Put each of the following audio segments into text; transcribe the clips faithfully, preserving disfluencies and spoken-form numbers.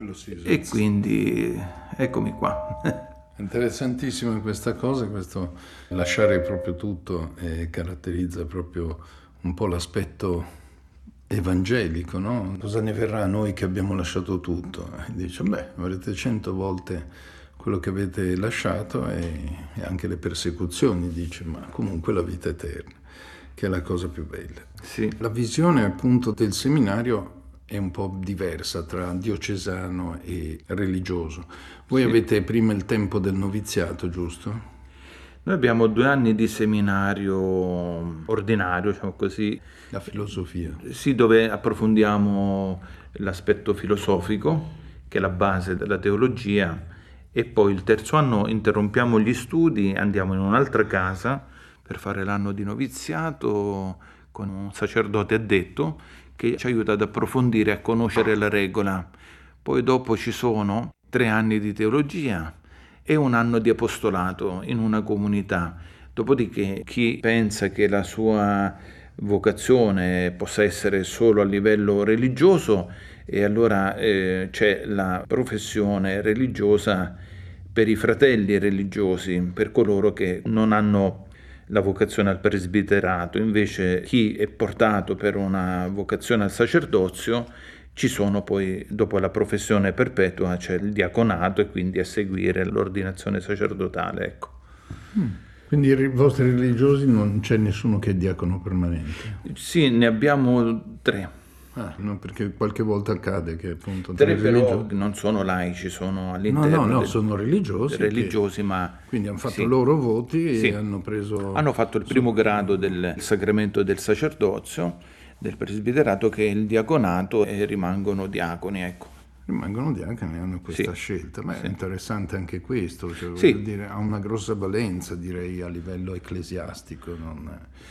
Sì, e quindi eccomi qua. Interessantissima questa cosa, questo lasciare proprio tutto eh, caratterizza proprio un po' l'aspetto evangelico, no? Cosa ne verrà a noi che abbiamo lasciato tutto? E dice, beh, avrete cento volte quello che avete lasciato e, e anche le persecuzioni, dice, ma comunque la vita eterna, che è la cosa più bella. Sì. La visione appunto del seminario è un po' diversa tra diocesano e religioso. Voi Sì. avete prima il tempo del noviziato, giusto? Noi abbiamo due anni di seminario ordinario, diciamo così. La filosofia. Sì, dove approfondiamo l'aspetto filosofico, che è la base della teologia, e poi il terzo anno interrompiamo gli studi, andiamo in un'altra casa per fare l'anno di noviziato con un sacerdote addetto che ci aiuta ad approfondire, a conoscere la regola. Poi dopo ci sono tre anni di teologia e un anno di apostolato in una comunità. Dopodiché chi pensa che la sua vocazione possa essere solo a livello religioso, e allora eh, c'è la professione religiosa per i fratelli religiosi, per coloro che non hanno la vocazione al presbiterato. Invece chi è portato per una vocazione al sacerdozio, ci sono poi, dopo la professione perpetua, c'è il diaconato e quindi a seguire l'ordinazione sacerdotale, ecco. Mm. Quindi i vostri religiosi non c'è nessuno che è diacono permanente? Sì, ne abbiamo tre. Ah, no, perché qualche volta accade che appunto Tre però religiosi... non sono laici, sono No, all'interno no, no, del- sono religiosi. religiosi, che- ma Quindi hanno fatto sì. i loro voti Sì. e hanno preso... Hanno fatto il primo grado del sacramento del sacerdozio, del presbiterato, che è il diaconato, e rimangono diaconi, ecco. Rimangono diaconi, hanno questa Sì. scelta. Beh, Sì. è interessante anche questo, cioè, Sì. voglio dire, ha una grossa valenza, direi, a livello ecclesiastico. Non...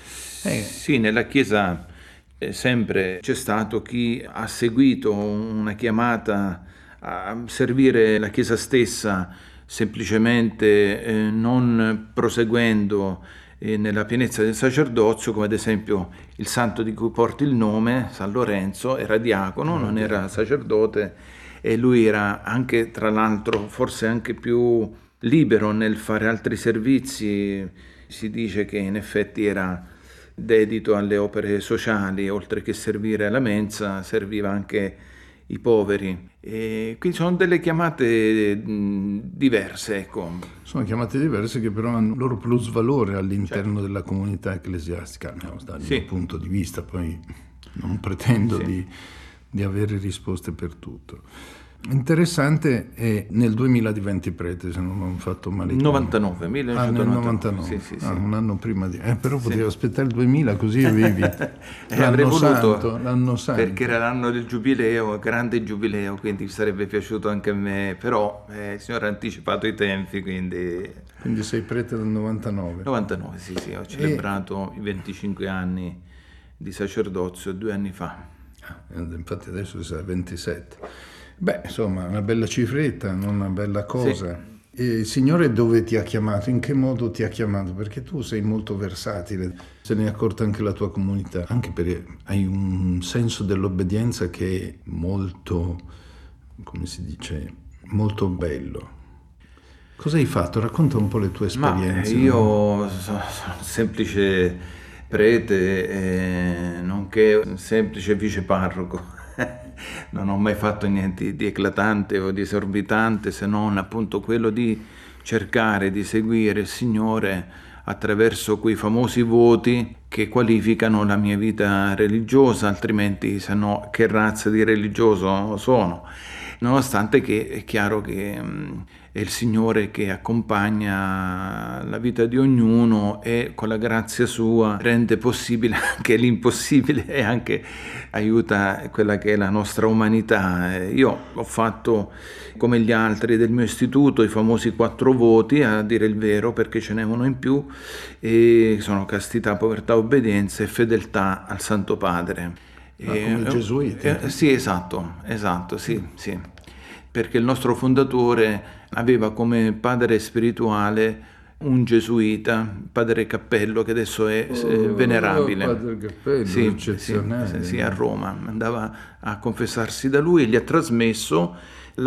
Eh, Sì, nella Chiesa eh, sempre c'è stato chi ha seguito una chiamata a servire la Chiesa stessa, semplicemente eh, non proseguendo eh, nella pienezza del sacerdozio, come ad esempio il santo di cui porti il nome, San Lorenzo, era diacono, non era sacerdote, e lui era anche, tra l'altro, forse anche più libero nel fare altri servizi. Si dice che in effetti era dedito alle opere sociali, oltre che servire alla mensa, serviva anche i poveri. E quindi sono delle chiamate mh, diverse, ecco. sono chiamate diverse che però hanno il loro plusvalore all'interno della comunità ecclesiastica, almeno dal Sì. mio punto di vista, poi non pretendo Sì. di, di avere risposte per tutto. Interessante è nel duemila diventi prete, se non ho fatto male. novantanove, Ah, nel millenovecentonovantanove. novantanove, Sì, sì, ah, sì. un anno prima di... Eh, però potevo aspettare il duemila così avevi Eh, avrei l'anno voluto, santo, l'anno santo. perché era l'anno del giubileo, grande giubileo, quindi sarebbe piaciuto anche a me, però eh, il Signore ha anticipato i tempi, quindi... Quindi sei prete del novantanove. novantanove, sì, sì, ho celebrato i venticinque anni di sacerdozio due anni fa. Eh, Infatti adesso sei a ventisette. Beh, insomma, una bella cifretta, non una bella cosa. E il Signore dove ti ha chiamato? In che modo ti ha chiamato? Perché tu sei molto versatile, se ne è accorta anche la tua comunità, anche perché hai un senso dell'obbedienza che è molto, come si dice, molto bello. Cosa hai fatto? Racconta un po' le tue Ma esperienze. io no? sono un semplice prete, eh, nonché un semplice viceparroco. Non ho mai fatto niente di eclatante o di esorbitante, se non appunto quello di cercare di seguire il Signore attraverso quei famosi voti che qualificano la mia vita religiosa, altrimenti se no che razza di religioso sono? Nonostante che è chiaro che mh, è il Signore che accompagna la vita di ognuno e con la grazia sua rende possibile anche l'impossibile e anche aiuta quella che è la nostra umanità. Io ho fatto, come gli altri del mio istituto, i famosi quattro voti, a dire il vero, perché ce n'è uno in più, e sono castità, povertà, obbedienza e fedeltà al Santo Padre. Ah, come i gesuiti. Eh, sì, esatto, esatto, sì, sì. Perché il nostro fondatore aveva come padre spirituale un gesuita, padre Cappello, che adesso è eh, venerabile. Padre Cappello, Sì, eccezionale. sì, sì, a Roma. Andava a confessarsi da lui e gli ha trasmesso